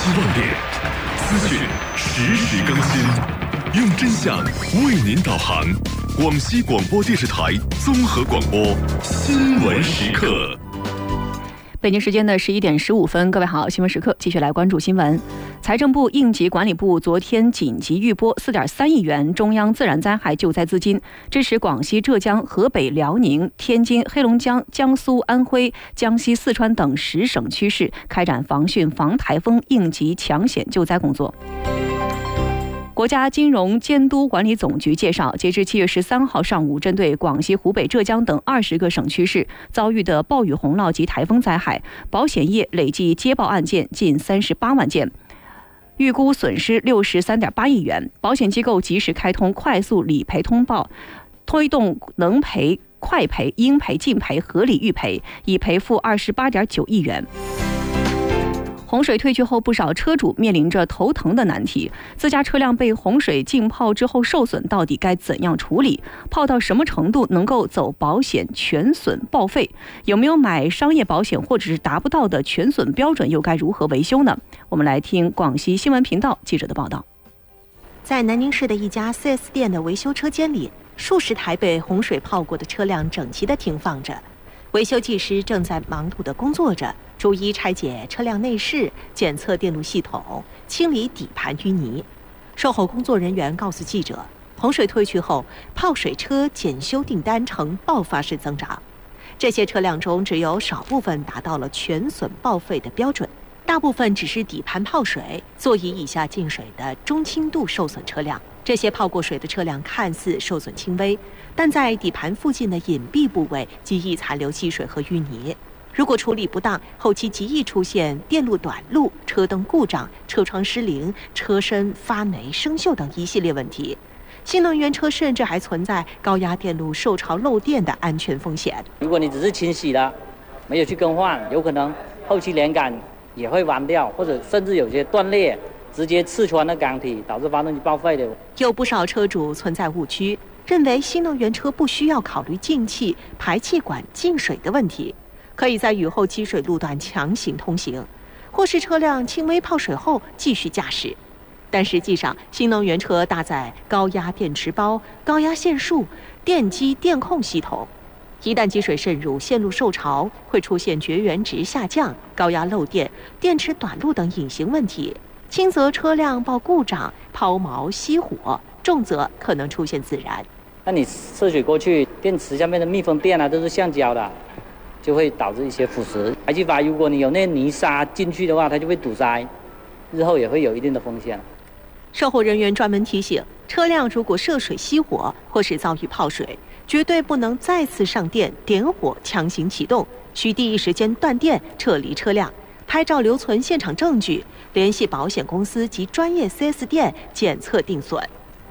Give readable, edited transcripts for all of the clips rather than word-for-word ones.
万变，资讯实时更新，用真相为您导航。广西广播电视台综合广播新闻时刻。 北京时间的11点15分，各位好，新闻时刻继续来关注新闻。财政部应急管理部昨天紧急预拨4.3亿元中央自然灾害救灾资金，支持广西、浙江、河北、辽宁、天津、黑龙江、江苏、安徽、江西、四川等10省区市开展防汛防台风应急抢险救灾工作。国家金融监督管理总局介绍，截至7月13号上午，针对广西、湖北、浙江等20个省区市遭遇的暴雨洪涝及台风灾害，保险业累计接报案件近38万件，预估损失63.8亿元。保险机构及时开通快速理赔通报，推动能赔、快赔、应赔尽赔、合理预赔，已赔付28.9亿元。洪水退去后，不少车主面临着头疼的难题。自家车辆被洪水浸泡之后受损，到底该怎样处理？泡到什么程度能够走保险全损报废？有没有买商业保险或者是达不到的全损标准，又该如何维修呢？我们来听广西新闻频道记者的报道。 在南宁市的一家 4S 店的维修车间里，数十台被洪水泡过的车辆整齐地停放着，维修技师正在忙碌地工作着，逐一拆解车辆内饰，检测电路系统，清理底盘淤泥。售后工作人员告诉记者，洪水退去后，泡水车检修订单呈爆发式增长。这些车辆中只有少部分达到了全损报废的标准，大部分只是底盘泡水、座椅以下进水的中轻度受损车辆。这些泡过水的车辆看似受损轻微，但在底盘附近的隐蔽部位极易残留积水和淤泥。如果处理不当，后期极易出现电路短路、车灯故障、车窗失灵、车身发霉生锈等一系列问题。新能源车甚至还存在高压电路受潮漏电的安全风险。 如果你只是清洗了，没有去更换，有可能后期连杆也会弯掉，或者甚至有些断裂，直接刺穿了缸体，导致发动机报废的。 有不少车主存在误区，认为新能源车不需要考虑进气、排气管进水的问题，可以在雨后积水路段强行通行，或是车辆轻微泡水后继续驾驶。但实际上，新能源车搭载高压电池包、高压线束、电机电控系统，一旦积水渗入，线路受潮，会出现绝缘值下降、高压漏电、电池短路等隐形问题。轻则车辆报故障、抛锚熄火，重则可能出现自燃。 那你涉水过去，电池下面的密封垫都是橡胶的，就会导致一些腐蚀。排气阀如果你有那泥沙进去的话，它就会堵塞，日后也会有一定的风险。 售后人员专门提醒，车辆如果涉水熄火或是遭遇泡水，绝对不能再次上电点火强行启动，需第一时间断电撤离车辆，拍照留存现场证据，联系保险公司及专业 4S 店检测定损。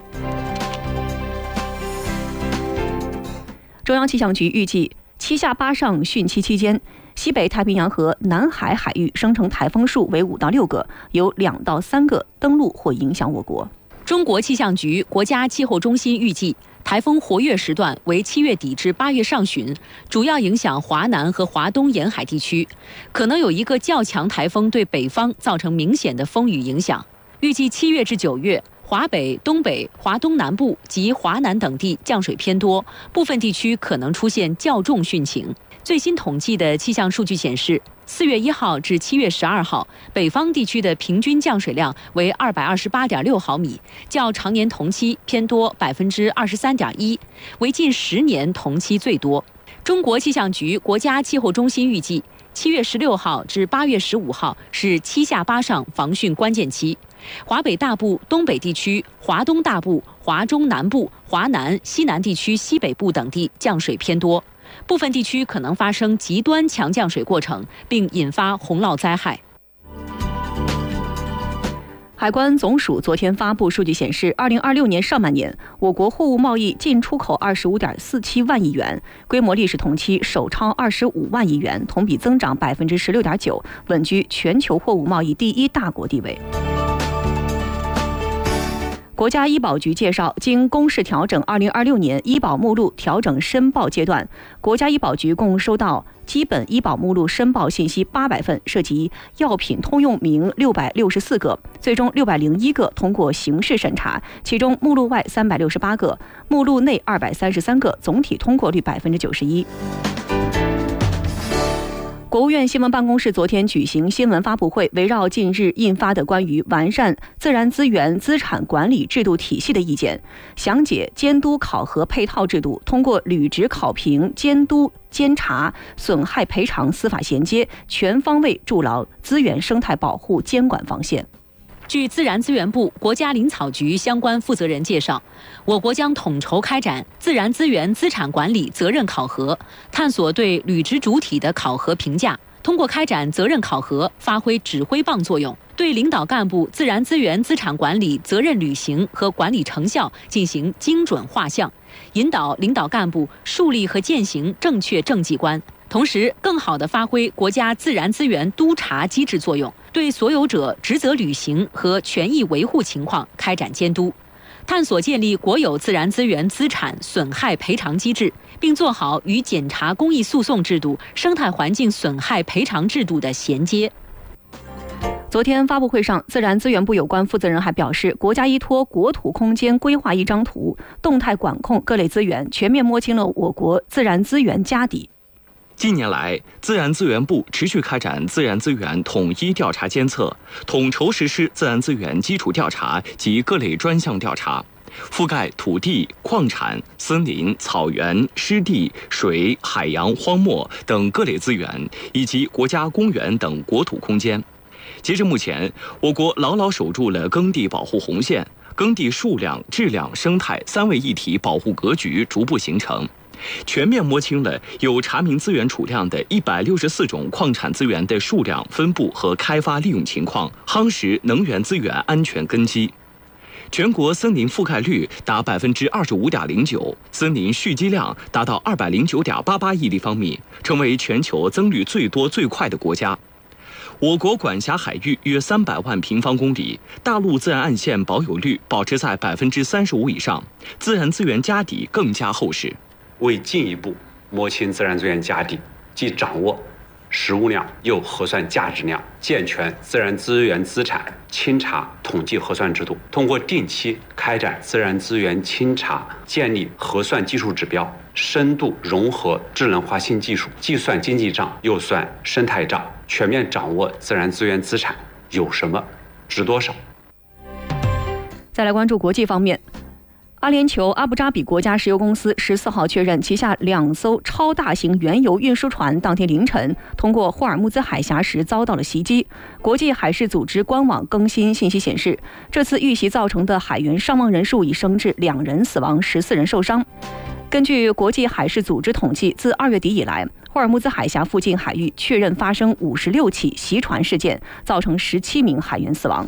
中央气象局预计7下8上汛期期间，西北太平洋和南海海域生成台风数为5到6个，有2到3个登陆或影响我国。 中国气象局国家气候中心预计，台风活跃时段为7月底至8月上旬，主要影响华南和华东沿海地区，可能有一个较强台风对北方造成明显的风雨影响。预计7月至9月，华北、东北、华东南部及华南等地降水偏多，部分地区可能出现较重汛情。最新统计的气象数据显示，4月1号至7月12号，北方地区的平均降水量为228.6毫米，较常年同期偏多23.1%，为近10年同期最多。中国气象局国家气候中心预计，7月16号至8月15号是7下8上防汛关键期。华北大部、东北地区、华东大部、华中南部、华南、西南地区西北部等地降水偏多，部分地区可能发生极端强降水过程，并引发洪涝灾害。 海关总署昨天发布数据显示，2026年上半年，我国货物贸易进出口25.47万亿元，规模历史同期首超25万亿元，同比增长16.9%，稳居全球货物贸易第1大国地位。 国家医保局介绍，经公示调整2026年医保目录调整申报阶段，国家医保局共收到基本医保目录申报信息800份，涉及药品通用名664个，最终601个通过形式审查，其中目录外368个，目录内233个，总体通过率91%。国务院新闻办公室昨天举行新闻发布会，围绕近日印发的关于完善自然资源资产管理制度体系的意见，详解监督考核配套制度，通过履职考评、监督监察、损害赔偿司法衔接，全方位筑牢资源生态保护监管防线。 据自然资源部、国家林草局相关负责人介绍，我国将统筹开展自然资源资产管理责任考核，探索对履职主体的考核评价，通过开展责任考核，发挥指挥棒作用，对领导干部自然资源资产管理责任履行和管理成效进行精准画像，引导领导干部树立和践行正确政绩观。同时，更好地发挥国家自然资源督查机制作用，对所有者职责履行和权益维护情况开展监督，探索建立国有自然资源资产损害赔偿机制，并做好与检察公益诉讼制度、生态环境损害赔偿制度的衔接。 昨天发布会上，自然资源部有关负责人还表示，国家依托国土空间规划一张图，动态管控各类资源，全面摸清了我国自然资源家底。 近年来，自然资源部持续开展自然资源统一调查监测，统筹实施自然资源基础调查及各类专项调查，覆盖土地、矿产、森林、草原、湿地、水、海洋、荒漠等各类资源，以及国家公园等国土空间。截至目前，我国牢牢守住了耕地保护红线，耕地数量、质量、生态三位一体保护格局逐步形成。全面摸清了有查明资源储量的164种矿产资源的数量、分布和开发利用情况，夯实能源资源安全根基。全国森林覆盖率达25.09%，森林蓄积量达到209.88亿立方米，成为全球增绿最多最快的国家。我国管辖海域约300万平方公里，大陆自然岸线保有率保持在35%以上，自然资源家底更加厚实。 为进一步摸清自然资源家底，既掌握实物量又核算价值量，健全自然资源资产清查统计核算制度，通过定期开展自然资源清查，建立核算技术指标，深度融合智能化新技术，计算经济账又算生态账，全面掌握自然资源资产有什么值多少。 再来关注国际方面，阿联酋阿布扎比国家石油公司14号确认，旗下2艘超大型原油运输船当天凌晨通过霍尔木兹海峡时遭到了袭击。国际海事组织官网更新信息显示，这次遇袭造成的海员伤亡人数已升至2人死亡，14人受伤。根据国际海事组织统计，自2月底以来，霍尔木兹海峡附近海域确认发生56起袭船事件，造成17名海员死亡。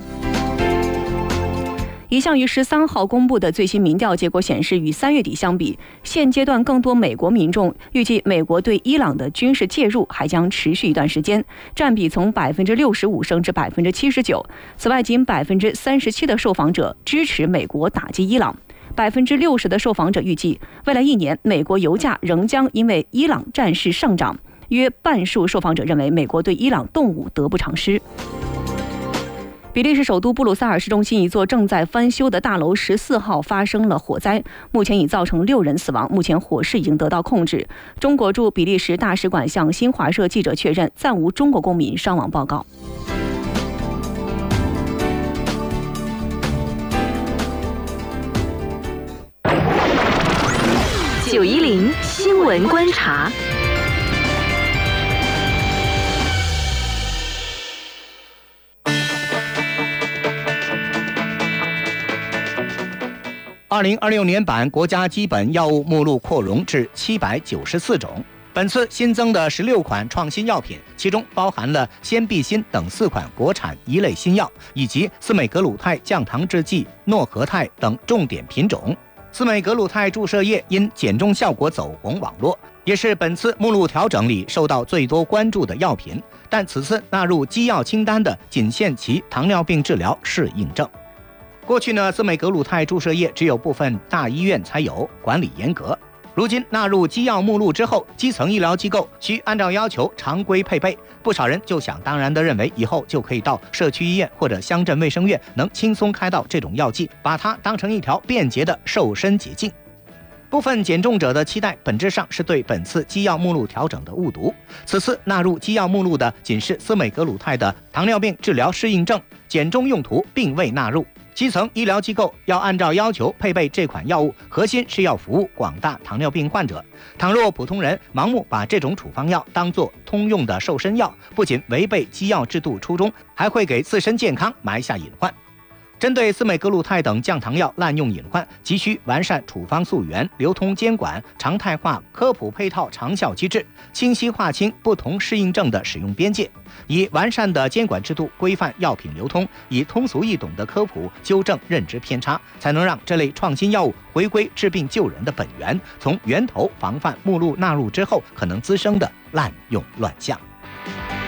一项于13号公布的最新民调结果显示，与3月底相比，现阶段更多美国民众预计美国对伊朗的军事介入还将持续一段时间，占比从65%升至79%。此外，仅37%的受访者支持美国打击伊朗，60%的受访者预计未来1年美国油价仍将因为伊朗战事上涨，约半数受访者认为美国对伊朗动武得不偿失。比利时首都布鲁塞尔市中心一座正在翻修的大楼14号发生了火灾，目前已造成6人死亡，目前火势已经得到控制。中国驻比利时大使馆向新华社记者确认，暂无中国公民伤亡报告。 910新闻观察。 2026年版国家基本药物目录扩容至794种。本次新增的16款创新药品，其中包含了先必新等4款国产一类新药，以及司美格鲁肽降糖制剂、诺和泰等重点品种。司美格鲁肽注射液因减重效果走红网络，也是本次目录调整里受到最多关注的药品。但此次纳入基药清单的仅限其糖尿病治疗适应症。 过去呢，司美格鲁肽注射液只有部分大医院才有，管理严格。如今纳入机药目录之后，基层医疗机构需按照要求常规配备。不少人就想当然地认为，以后就可以到社区医院或者乡镇卫生院能轻松开到这种药剂，把它当成一条便捷的瘦身捷径。部分减重者的期待，本质上是对本次机药目录调整的误读。此次纳入机药目录的仅是司美格鲁肽的糖尿病治疗适应症，减重用途并未纳入。基层医疗机构要按照要求配备这款药物，核心是要服务广大糖尿病患者。倘若普通人盲目把这种处方药当作通用的瘦身药，不仅违背机药制度初衷，还会给自身健康埋下隐患。针对司美格鲁肽等降糖药滥用隐患，急需完善处方溯源、流通监管、常态化科普配套长效机制，清晰划清不同适应症的使用边界，以完善的监管制度规范药品流通，以通俗易懂的科普纠正认知偏差，才能让这类创新药物回归治病救人的本源，从源头防范目录纳入之后可能滋生的滥用乱象。